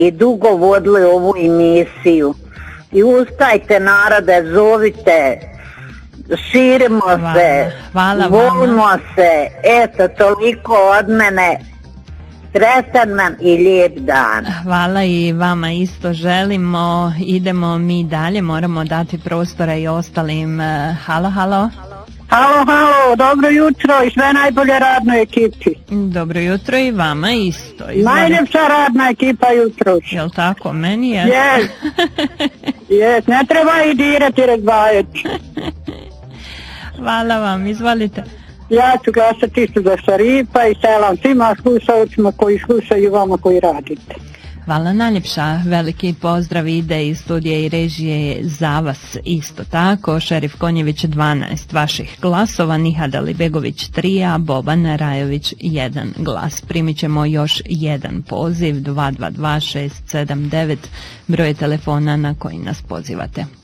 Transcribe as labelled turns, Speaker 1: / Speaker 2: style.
Speaker 1: i dugo vodili ovu emisiju. I ustajte narode, zovite, širimo se, volimo se, eto toliko od mene, sretan nam i lijep dan.
Speaker 2: Hvala i vama isto želimo, idemo mi dalje, moramo dati prostora i ostalim. Halo, halo.
Speaker 3: Halo, dobro jutro i sve najbolje radnoj ekipi.
Speaker 2: Dobro jutro i vama isto.
Speaker 3: Najljepša radna ekipa jutro.
Speaker 2: Jel tako, meni je?
Speaker 3: Jes, ne treba i dirati, razbajati.
Speaker 2: Hvala vam, izvolite.
Speaker 3: Ja ću glasati isto za Šarifa i selam svima slušalcima koji slušaju, vama koji radite.
Speaker 2: Hvala najljepša, veliki pozdrav ide iz studija i režije za vas isto tako. Šerif Konjević 12 vaših glasova, Nihad Alibegović 3, a Boban Rajović 1 glas. Primit ćemo još jedan poziv, 222 679, broj telefona na koji nas pozivate.